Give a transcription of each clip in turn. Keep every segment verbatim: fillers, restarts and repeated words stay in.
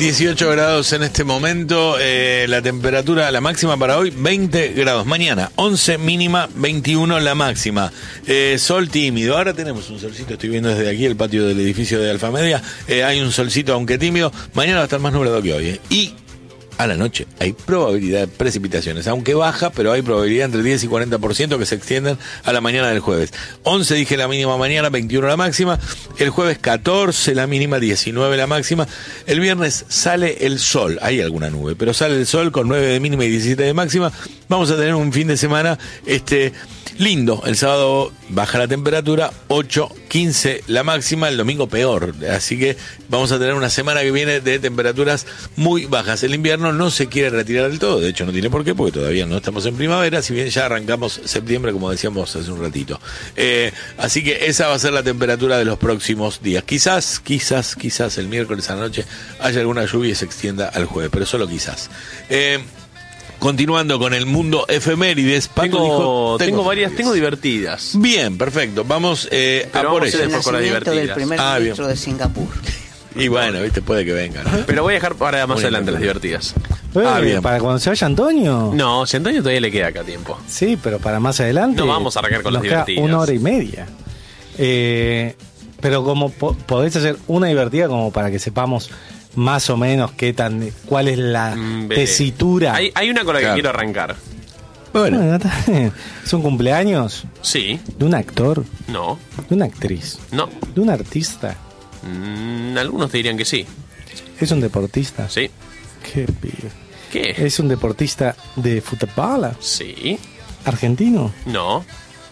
dieciocho grados en este momento, eh, la temperatura, la máxima para hoy, veinte grados. Mañana, once mínima, veintiuno la máxima. Eh, sol tímido. Ahora tenemos un solcito, estoy viendo desde aquí el patio del edificio de Alfa Media. Eh, hay un solcito, aunque tímido. Mañana va a estar más nublado que hoy. Eh. Y a la noche hay probabilidad de precipitaciones, aunque baja, pero hay probabilidad entre diez y cuarenta por ciento que se extiendan a la mañana del jueves. once dije la mínima mañana, veintiuno la máxima. El jueves catorce la mínima, diecinueve la máxima. El viernes sale el sol, hay alguna nube, pero sale el sol con nueve de mínima y diecisiete de máxima. Vamos a tener un fin de semana este lindo. El sábado baja la temperatura, ocho, quince la máxima, el domingo peor. Así que vamos a tener una semana que viene de temperaturas muy bajas. El invierno no se quiere retirar del todo, de hecho no tiene por qué, porque todavía no estamos en primavera, si bien ya arrancamos septiembre, como decíamos hace un ratito. Eh, así que esa va a ser la temperatura de los próximos días. Quizás, quizás, quizás el miércoles a la noche haya alguna lluvia y se extienda al jueves, pero solo quizás. Eh, Continuando con el mundo efemérides, Paco tengo, dijo, tengo, tengo varias, tengo divertidas. Bien, perfecto, vamos eh, a por eso. El nacimiento del primer ah, ministro bien. de Singapur. Y bueno, viste, puede que vengan. Pero voy a dejar para más Muy adelante bien. las divertidas. Eh, Ah, bien. ¿Para cuando se vaya Antonio? No, si a Antonio todavía le queda acá tiempo. Sí, pero para más adelante. No vamos a arrancar con nos las queda divertidas. Una hora y media. Eh, pero como po- podés hacer una divertida como para que sepamos más o menos qué tan, cuál es la Mm, veré. tesitura. Hay, hay una con la que Claro. quiero arrancar. Bueno, Bueno, está bien. ¿Es un cumpleaños Sí, de un actor, no, de una actriz, no. de un artista? Mm, algunos te dirían que sí. ¿Es un deportista? Sí. Qué pibe. ¿Qué? ¿Es un deportista de fútbol? Sí. ¿Argentino? No,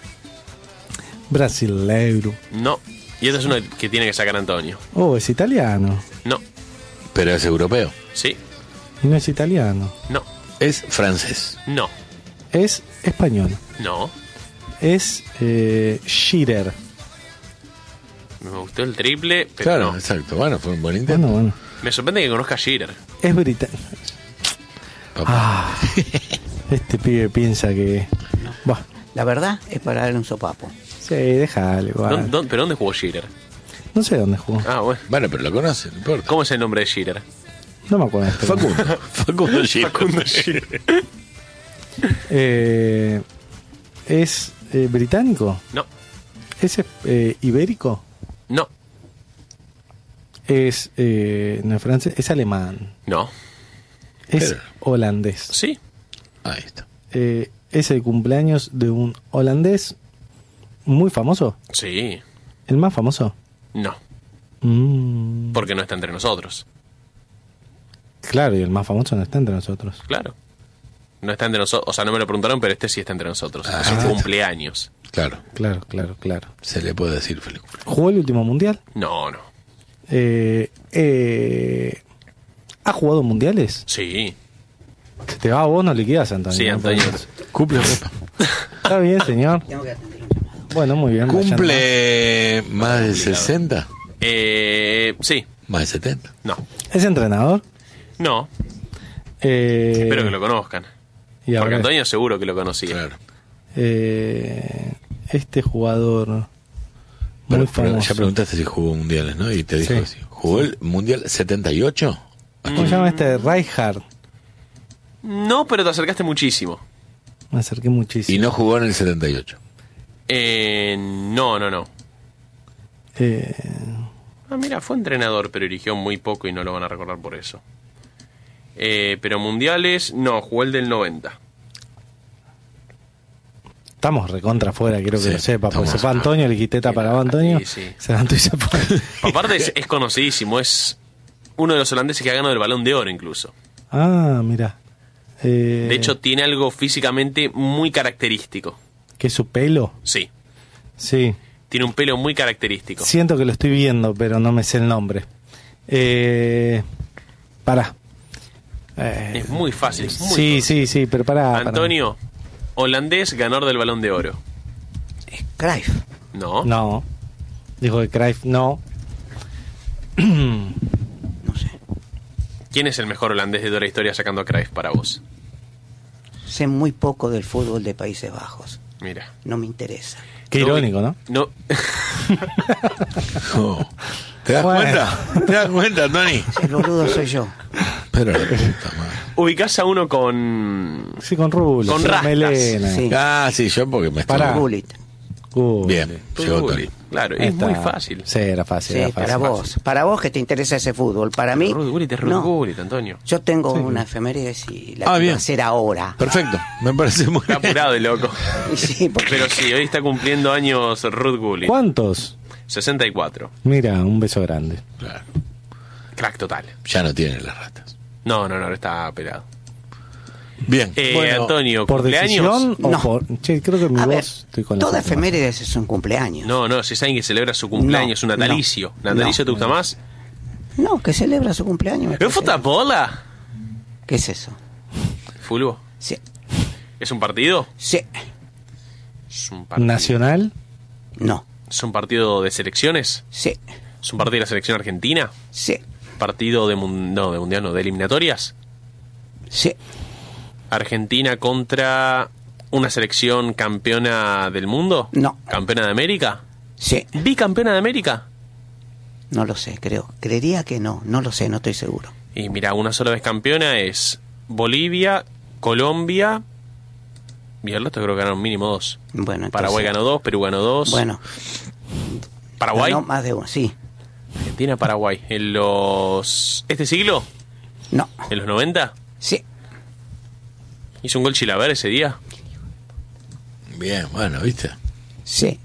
¿Brasileiro? no. Y este es uno que tiene que sacar Antonio. Oh, es italiano. No, pero es europeo. sí, Y no es italiano. no, Es francés. no, Es español. no. Es eh, Shearer. Me gustó el triple, pero Claro, no. exacto. Bueno, fue un buen intento. Bueno, bueno. Me sorprende que conozca a Shearer. Es británico. Papá. Ah, este pibe piensa que... Buah, La verdad es para darle un sopapo. sí, déjale. igual. ¿Dónde- dónde- ¿Pero dónde jugó Shearer? No sé dónde jugó. Ah, bueno. Bueno, pero lo conoce, no importa. ¿Cómo es el nombre de Shearer? No me acuerdo. este Facundo. Facundo Gil. Eh, ¿Es eh, británico? No, ¿Es eh, ibérico? no, ¿Es eh, no es francés? ¿Es alemán? no. ¿Es Pero- holandés? Sí, Ahí está. Eh, ¿Es el cumpleaños de un holandés muy famoso? sí, ¿El más famoso? no. Mm, Porque no está entre nosotros. claro, y el más famoso no está entre nosotros. Claro. No está entre nosotros. O sea, no me lo preguntaron, pero este sí está entre nosotros. Ah, es un está. cumpleaños. Claro, Claro, claro, claro. se le puede decir feliz cumpleaños. ¿Jugó el último mundial? No, no. Eh, eh, ¿Ha jugado mundiales? Sí. Se te va a vos, no liquidas, Antonio. Sí, ¿no? Antonio. Cumple, Pepa. Está bien, señor. Tengo que atender un llamado. Bueno, muy bien. ¿Cumple más de complicado. sesenta? Eh, sí. Más de setenta. No. ¿Es entrenador? No. Eh, Espero que lo conozcan. y Porque ahora- Antonio seguro que lo conocía. Claro. eh, este jugador muy Bueno, pero famoso. ya preguntaste si jugó mundiales, ¿no? Y te dijo Sí. que sí. ¿Jugó el mundial setenta y ocho? ¿Cómo se llama este? Rijkaard. No, pero te acercaste muchísimo. Me acerqué muchísimo. Y no jugó en el setenta y ocho. Eh, no, no, no. Eh, Ah, mira, fue entrenador, pero dirigió muy poco y no lo van a recordar por eso. Eh, pero mundiales, no, jugó el del noventa. estamos recontra afuera, quiero que Sí, lo sepa. Porque estamos- se fue Antonio, le quité tapa para Antonio. Sí, sí. Se levantó y se fue. Aparte es, es conocidísimo, es uno de los holandeses que ha ganado el Balón de Oro incluso. Ah, mira. Eh, De hecho, tiene algo físicamente muy característico. ¿que es su pelo? Sí, Sí. tiene un pelo muy característico. Siento que lo estoy viendo, pero no me sé el nombre. Eh, pará. Eh, Es muy fácil. es muy sí, fácil. sí, sí, pero pará. pará. Antonio, holandés, ganador del Balón de Oro. Es Cruyff. No. No. Dijo que Cruyff no. No sé. ¿Quién es el mejor holandés de toda la historia sacando a Cruyff para vos? Sé muy poco del fútbol de Países Bajos. Mira. No me interesa. Qué No, irónico, ¿no? No. No. ¿Te das Bueno. cuenta? ¿Te das cuenta, Tony? El boludo soy yo. Pero la puta madre. Ubicás a uno con... Sí, con rulos. Con con rastas. melena. Sí. Ah, sí, yo porque me Pará. estoy... Gullit. Gullit. Bien, llegó Tony. Gullit. Claro, Ahí es muy está. fácil. Sí, era fácil. Sí, era fácil. para vos. Para vos que te interesa ese fútbol. Para mí, Ruud Gullit es Ruud no. Gullit, Antonio. Yo tengo Sí. una efemérides y la Ah, quiero bien. hacer ahora. Perfecto, me parece muy Está bien. apurado de loco. Sí, porque Pero sí, hoy está cumpliendo años Ruud Gullit. ¿Cuántos? sesenta y cuatro. Mira, un beso grande. Claro, Crack total. ya no tiene las ratas. No, no, no, está pelado. Bien, Eh, bueno, Antonio, ¿Por ¿cumpleaños? decisión o No. por...? Che, creo que mi a ver, voz... Estoy con la toda última. efemérides es un cumpleaños. No, no, si saben que celebra su cumpleaños, No, un natalicio. no, ¿Natalicio no. te gusta más? No, que celebra su cumpleaños. me ¿Es parece. futabola? ¿Qué es eso? ¿Fulbo? Sí. ¿Es un partido? Sí. Es un partido. ¿Nacional? No. ¿Es un partido de selecciones? Sí. ¿Es un partido de la selección argentina? Sí. ¿Partido de, mun- no, de mundial, no, de eliminatorias? Sí. ¿Argentina contra una selección campeona del mundo? No. ¿Campeona de América? Sí. ¿Bicampeona de América? No lo sé, creo. Creería que no. No lo sé, no estoy seguro. Y mira, una sola vez campeona es Bolivia, Colombia. Y el resto creo que ganaron mínimo dos. Bueno, entonces, Paraguay ganó dos, Perú ganó dos. Bueno, Paraguay, no más de uno. Sí. Argentina, Paraguay. En los... ¿Este siglo? No. ¿En los noventa? Sí. ¿Hizo un gol Chilaver ese día? bien, bueno, ¿viste? Sí.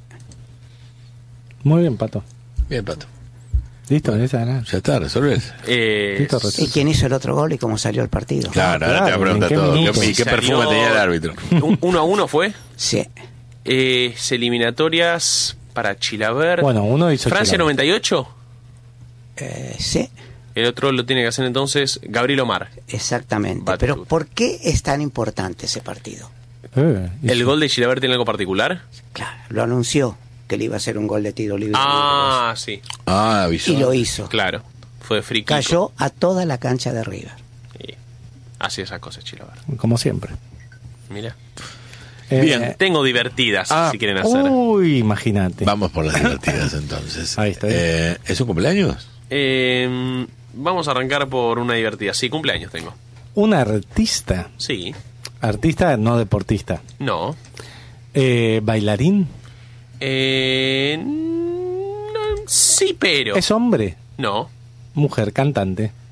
Muy bien, Pato. Bien, Pato. ¿Listo? Esa era. Ya está, resolvés. Eh, Listo, ¿Y resuelto. quién hizo el otro gol y cómo salió el partido? Claro, ahora te va a claro, preguntar ¿en qué todo. minuto? ¿Qué- ¿Y qué Salió- perfume tenía el árbitro? Un- uno a uno fue. Sí. Eh, eliminatorias para Chilaver. Bueno, uno hizo Francia Chilaver. noventa y ocho. Eh, sí. El otro lo tiene que hacer entonces Gabriel Omar. Exactamente. Batitud. Pero ¿por qué es tan importante ese partido? Eh, ¿El hizo- gol de Chilaver tiene algo particular? Claro, lo anunció que le iba a hacer un gol de tiro libre. Ah, sí, Ah, avisó. Y lo hizo. claro. Fue de free kick. Cayó a toda la cancha de River. Sí. Así esas cosas, Chilaver. Como siempre. Mira. Eh, Bien. Tengo divertidas, Ah, si quieren hacer. Uy, imagínate. Vamos por las divertidas entonces. Ahí está. Eh, ¿Es un cumpleaños? Eh, vamos a arrancar por una divertida. Sí, cumpleaños tengo. Un artista. Sí. Artista, no deportista. No. Eh, bailarín. Eh, no, sí, pero. Es hombre. No. Mujer, cantante.